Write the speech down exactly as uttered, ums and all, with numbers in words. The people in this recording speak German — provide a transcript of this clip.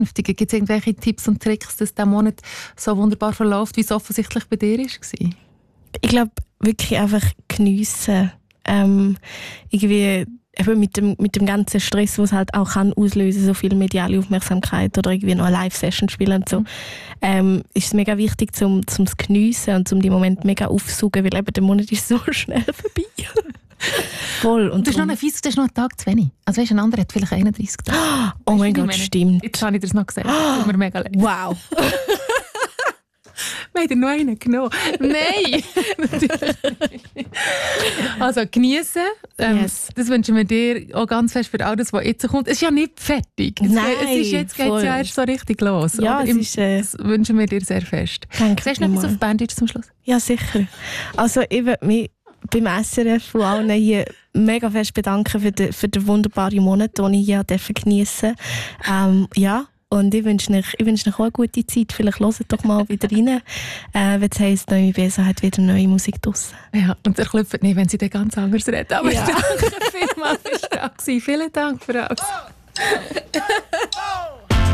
Zukünftigen? Gibt es irgendwelche Tipps und Tricks, dass dieser Monat so wunderbar verläuft, wie es offensichtlich bei dir war? Ich glaube, wirklich einfach geniessen. Ähm, irgendwie eben mit dem, mit dem ganzen Stress, was halt auch kann auslösen, so viel mediale Aufmerksamkeit oder irgendwie noch eine Live-Session spielen und so, mhm. ähm, ist es mega wichtig, zum zum zu geniessen und zum die Moment mega aufsaugen, weil eben der Monat ist so schnell vorbei. Voll. Und das ist noch ein Fies, das ist noch ein Tag zu wenig. Also weißt, ein anderer hat vielleicht einunddreißig Tage. Oh mein Gott, stimmt. Jetzt habe ich das noch gesagt. Das tut mir mega leid. Wow. Wir haben noch einen genommen. Nein! Also genießen. Ähm, yes. Das wünschen wir dir auch ganz fest für all das, was jetzt kommt. Es ist ja nicht fertig. Es, Nein, es ist, jetzt geht es ja erst so richtig los. Ja, es Im, ist, äh, das wünschen wir dir sehr fest. Danke. Sagst du noch etwas auf Bandage zum Schluss? Ja, sicher. Also ich würde mich beim S R F und allen hier mega fest bedanken für den, für den wunderbaren Monat, den ich hier geniessen durfte. Ähm, ja. Und ich wünsche euch, ich wünsche euch auch eine gute Zeit. Vielleicht hört doch mal wieder rein. Äh, wenn es heisst, «Neue Besa» hat wieder neue Musik draussen. Ja, und er klopft nicht, wenn sie dann ganz anders reden. Aber ja. Danke vielmals, bist du da gewesen. Vielen Dank für alles.